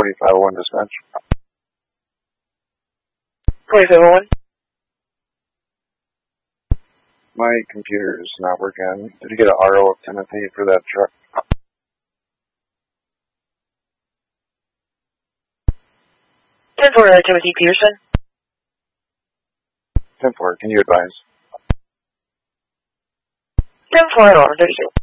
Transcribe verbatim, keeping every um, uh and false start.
forty-five oh one dispatch. forty-five oh one. My computer is not working. Did you get an R O of Timothy for that truck? ten four, Timothy Peterson. ten four, can you advise? ten four, thirty-two.